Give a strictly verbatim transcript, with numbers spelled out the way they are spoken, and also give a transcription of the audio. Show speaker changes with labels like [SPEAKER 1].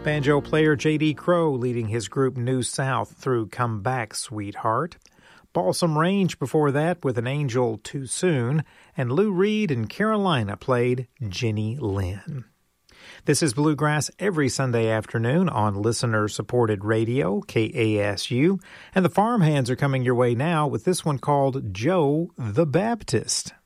[SPEAKER 1] Banjo player J D Crowe leading his group New South through Come Back, Sweetheart. Balsam Range before that with An Angel Too Soon. And Lou Reed and Carolina played Jenny Lynn. This is Bluegrass every Sunday afternoon on listener-supported radio, K A S U. And the Farmhands are coming your way now with this one called Joe the Baptist.